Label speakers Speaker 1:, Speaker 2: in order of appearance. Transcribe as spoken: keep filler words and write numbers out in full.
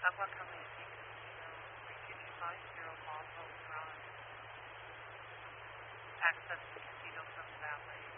Speaker 1: How about coming to Casino, three fifty-five zero Boswell Drive? Access to Casino from the Valley.